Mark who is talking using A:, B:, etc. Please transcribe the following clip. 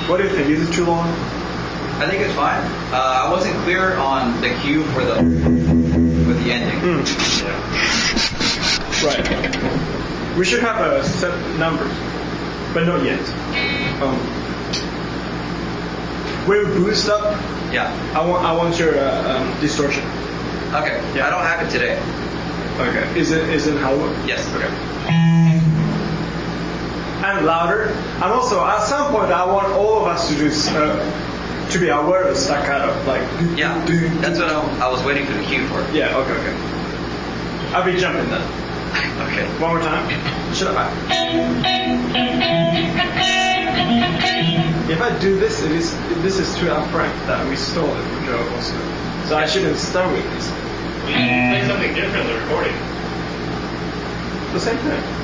A: What do you think? Is it too long?
B: I think it's fine. I wasn't clear on the cue for the ending.
A: Yeah. Right. We should have a set numbers, but not yet. When we boost up,
B: Yeah.
A: I want your distortion.
B: Okay.
A: Yeah.
B: I don't have it today.
A: Okay. Is it how?
B: Yes.
A: Okay. And louder. And also, at some point, I want all of us to do to be aware of that kind of like.
B: Yeah. That's what I was waiting for the cue for.
A: Yeah. Okay. I'll be jumping then.
B: Okay.
A: One more time. Should I? If I do this, this is too upfront that we stole it from Joe also. So I shouldn't start with this.
C: You play something different in the recording.
A: The same thing.